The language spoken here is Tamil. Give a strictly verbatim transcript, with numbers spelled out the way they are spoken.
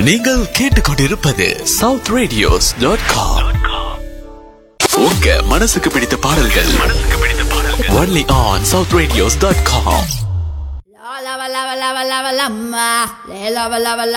நீங்கள் கேட்டுக்கொண்டிருப்பது சவுத் ரேடியோஸ் டாட் காம். உங்க மனசுக்கு பிடித்த பாடல்கள் only on south radios dot com.